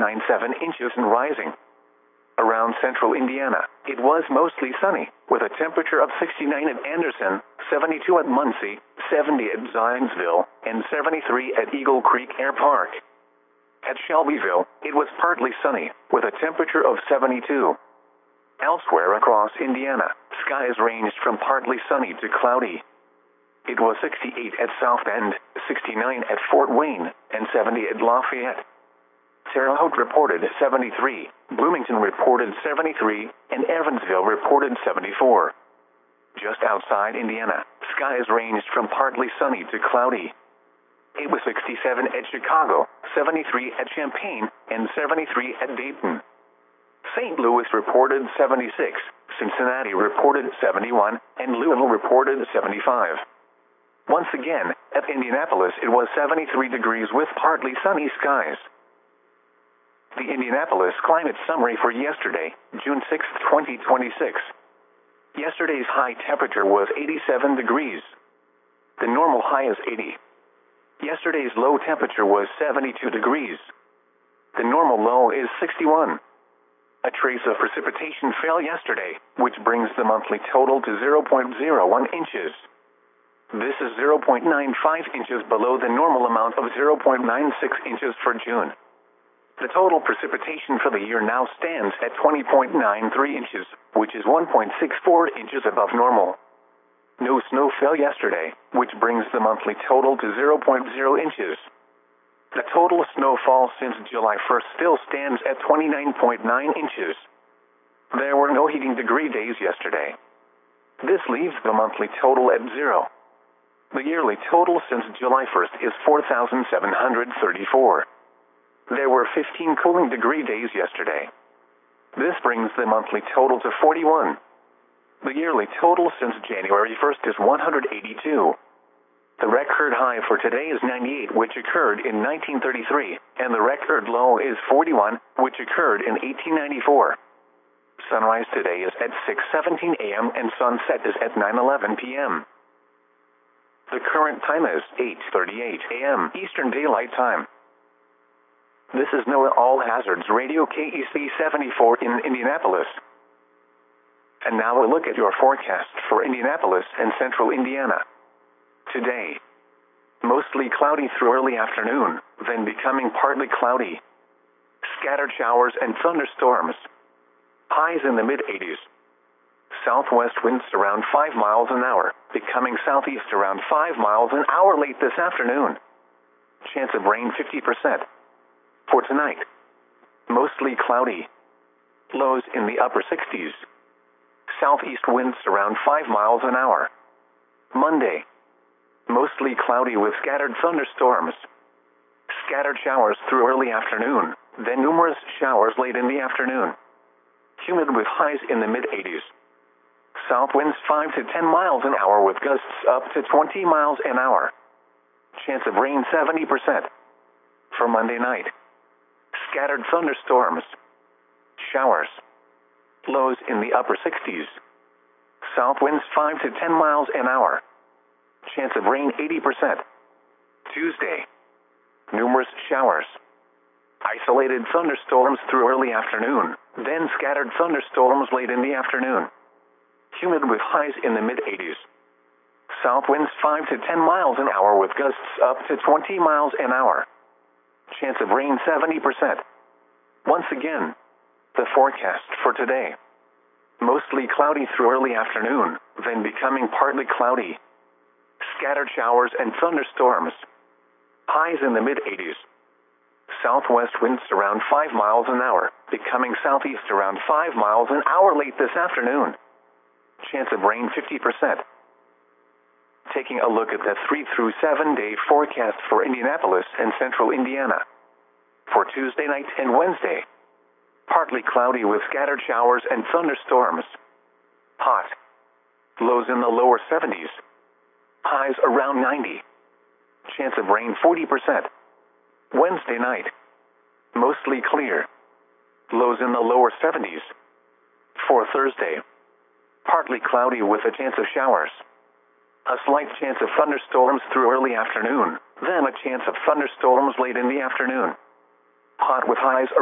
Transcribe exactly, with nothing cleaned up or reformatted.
nine seven inches and rising. Around central Indiana, it was mostly sunny, with a temperature of sixty-nine at Anderson, seventy-two at Muncie, seventy at Zionsville, and seventy-three at Eagle Creek Air Park. At Shelbyville, it was partly sunny, with a temperature of seventy-two. Elsewhere across Indiana, skies ranged from partly sunny to cloudy. It was sixty-eight at South Bend, sixty-nine at Fort Wayne, and seventy at Lafayette. Terre Haute reported seventy-three, Bloomington reported seventy-three, and Evansville reported seventy-four. Just outside Indiana, skies ranged from partly sunny to cloudy. It was sixty-seven at Chicago, seventy-three at Champaign, and seventy-three at Dayton. Saint Louis reported seventy-six, Cincinnati reported seventy-one, and Louisville reported seventy-five. Once again, at Indianapolis it was seventy-three degrees with partly sunny skies. The Indianapolis Climate Summary for yesterday, June sixth, twenty twenty-six. Yesterday's high temperature was eighty-seven degrees. The normal high is eighty. Yesterday's low temperature was seventy-two degrees. The normal low is sixty-one. A trace of precipitation fell yesterday, which brings the monthly total to zero point zero one inches. This is zero point nine five inches below the normal amount of zero point nine six inches for June. The total precipitation for the year now stands at twenty point nine three inches, which is one point six four inches above normal. No snow fell yesterday, which brings the monthly total to zero point zero inches. The total snowfall since July first still stands at twenty-nine point nine inches. There were no heating degree days yesterday. This leaves the monthly total at zero. The yearly total since July first is four thousand seven hundred thirty-four. There were fifteen cooling degree days yesterday. This brings the monthly total to forty-one. The yearly total since January first is one hundred eighty-two. The record high for today is ninety-eight, which occurred in nineteen thirty-three, and the record low is forty-one, which occurred in eighteen ninety-four. Sunrise today is at six seventeen a m and sunset is at nine eleven p m The current time is eight thirty-eight a m Eastern Daylight Time. This is NOAA All Hazards Radio K E C seventy-four in Indianapolis. And now a look at your forecast for Indianapolis and central Indiana. Today, mostly cloudy through early afternoon, then becoming partly cloudy. Scattered showers and thunderstorms. Highs in the mid eighties. Southwest winds around five miles an hour, becoming southeast around five miles an hour late this afternoon. Chance of rain fifty percent. For tonight, mostly cloudy. Lows in the upper sixties. Southeast winds around five miles an hour. Monday, mostly cloudy with scattered thunderstorms. Scattered showers through early afternoon, then numerous showers late in the afternoon. Humid with highs in the mid eighties. South winds five to ten miles an hour with gusts up to twenty miles an hour. Chance of rain seventy percent. For Monday night, scattered thunderstorms. Showers. Lows in the upper sixties. South winds five to ten miles an hour. Chance of rain eighty percent. Tuesday, numerous showers. Isolated thunderstorms through early afternoon, then scattered thunderstorms late in the afternoon. Humid with highs in the mid eighties. South winds five to ten miles an hour with gusts up to twenty miles an hour. Chance of rain seventy percent. Once again, the forecast for today. Mostly cloudy through early afternoon, then becoming partly cloudy. Scattered showers and thunderstorms. Highs in the mid eighties. Southwest winds around five miles an hour, becoming southeast around five miles an hour late this afternoon. Chance of rain fifty percent. Taking a look at the three through seven day forecast for Indianapolis and central Indiana. For Tuesday night and Wednesday, partly cloudy with scattered showers and thunderstorms. Hot. Lows in the lower seventies. Highs around ninety. Chance of rain forty percent. Wednesday night, mostly clear. Lows in the lower seventies. For Thursday, partly cloudy with a chance of showers. A slight chance of thunderstorms through early afternoon, then a chance of thunderstorms late in the afternoon. Hot with highs